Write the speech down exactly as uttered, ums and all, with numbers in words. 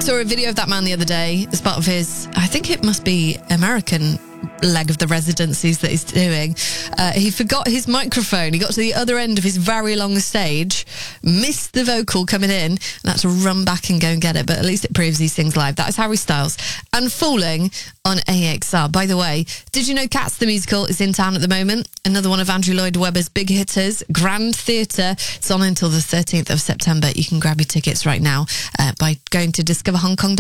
saw a video of that man the other day as part of his, I think it must be American leg of the residencies that he's doing. Uh, he forgot his microphone. He got to the other end of his very long stage, missed the vocal coming in, and had to run back and go and get it. But at least it proves he sings live. That is Harry Styles and Falling on A X R. By the way, did you know Cats the Musical is in town at the moment? Another one of Andrew Lloyd Webber's big hitters, Grand Theatre. It's on until the thirteenth of September. You can grab your tickets right now uh, by going to discover hong kong dot com.